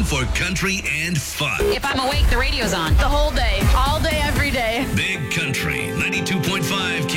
for country and fun. If I'm awake, the radio's on. The whole day. All day, every day. Big Country 92.5